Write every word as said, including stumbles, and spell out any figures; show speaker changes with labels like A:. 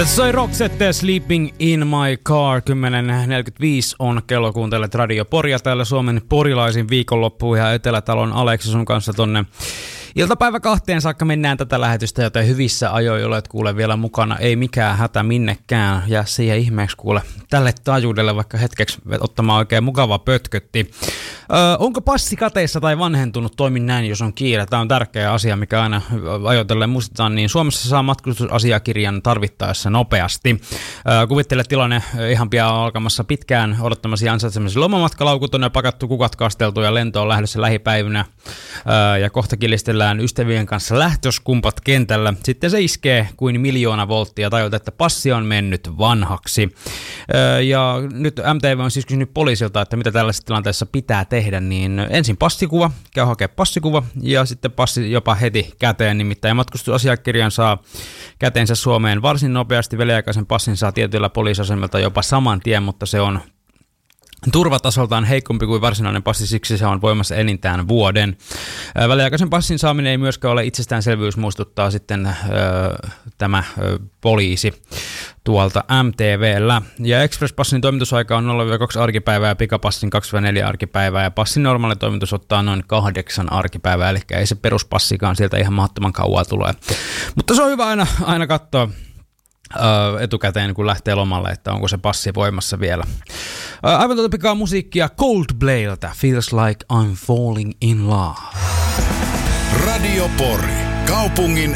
A: Soi Roxette Sleeping in my car. kymmenen neljäkymmentäviisi on kello, kuuntelet Radio Poria täällä Suomen porilaisin viikonloppuun ja Etelätalon Aleksi sun kanssa tonne iltapäivä kahteen saakka mennään tätä lähetystä, joten hyvissä ajoin olet kuule vielä mukana. Ei mikään hätä minnekään. Jää siihen ihmeeksi kuule tälle taajuudelle vaikka hetkeksi ottamaan oikein mukava pötkötti. Öö, onko passi kateissa tai vanhentunut? Toimi näin, jos on kiire. Tämä on tärkeä asia, mikä aina ajatellen muistetaan. Niin Suomessa saa matkustusasiakirjan tarvittaessa nopeasti. Öö, kuvittele tilanne ihan pian alkamassa pitkään odottamasi ja ansaitsemasi lomamatkalaukut on jo pakattu, kukat kasteltu ja lento on lähdössä lähipäivinä. Öö, ja kohta kilistellään ystävien kanssa lähtöskumpat kentällä. Sitten se iskee kuin miljoona volttia, tajut, että passi on mennyt vanhaksi. Öö, ja nyt M T V on siis kysynyt poliisilta, että mitä tällaisessa tilanteessa pitää tehdä, niin ensin passikuva, käy hakea passikuva ja sitten passi jopa heti käteen, nimittäin matkustusasiakirjan saa käteensä Suomeen varsin nopeasti, väliaikaisen passin saa tietyillä poliisiasemilta jopa saman tien, mutta se on turvatasoltaan heikompi kuin varsinainen passi, siksi se on voimassa enintään vuoden. Väliaikaisen passin saaminen ei myöskään ole itsestäänselvyys, muistuttaa sitten öö, tämä öö, poliisi tuolta M T V:llä. Ja Express-passin toimitusaika on nolla kaksi arkipäivää ja pikapassin kaksi neljä arkipäivää ja passin normaali toimitus ottaa noin kahdeksan arkipäivää, eli ei se peruspassikaan sieltä ihan mahdottoman kauaa tulee. Mutta se on hyvä aina, aina katsoa Uh, etukäteen, kun lähtee lomalle, että onko se passi voimassa vielä. Uh, aivan tuota pikaa musiikkia Coldplaylta, Feels Like I'm Falling in Love.
B: Radio Pori, kaupungin